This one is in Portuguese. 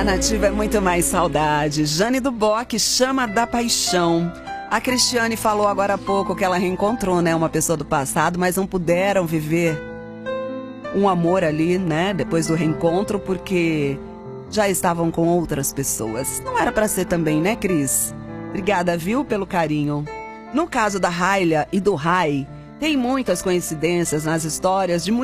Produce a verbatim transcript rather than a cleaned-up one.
A Nativa é muito mais saudade. Jane do Bock, Chama da Paixão. A Cristiane falou agora há pouco que ela reencontrou, né, uma pessoa do passado, mas não puderam viver um amor ali, né, depois do reencontro, porque já estavam com outras pessoas. Não era pra ser também, né, Cris? Obrigada, viu, pelo carinho. No caso da Raília e do Rai, tem muitas coincidências nas histórias de